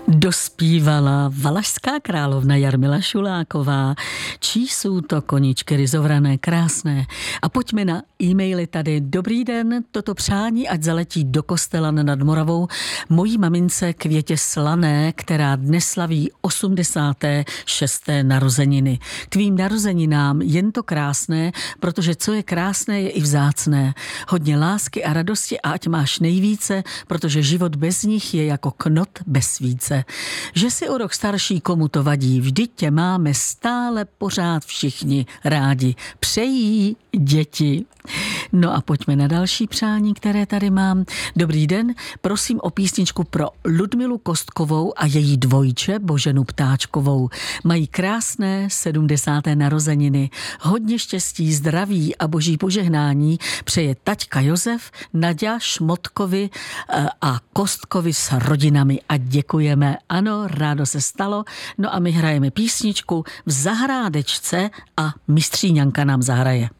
Dospívala valašská královna Jarmila Šuláková. Čí jsou to koničky ryzovrané, krásné. A pojďme na e-maily tady. Dobrý den, toto přání ať zaletí do kostela nad Moravou mojí mamince Květě Slané, která dnes slaví 86. narozeniny. Tvým narozeninám jen to krásné, protože co je krásné, je i vzácné. Hodně lásky a radosti a ať máš nejvíce, protože život bez nich je jako knot bez svíce. Že si o rok starší, komu to vadí, vždyť tě máme stále pořád všichni rádi. Přejí děti. No a pojďme na další přání, které tady mám. Dobrý den, prosím o písničku pro Ludmilu Kostkovou a její dvojče Boženu Ptáčkovou. Mají krásné 70. narozeniny. Hodně štěstí, zdraví a boží požehnání přeje taťka Josef, Naďa, Šmotkovi a Kostkovi s rodinami a děkujeme. Ano, rádo se stalo. No a my hrajeme písničku v zahrádečce a mistříňanka nám zahraje.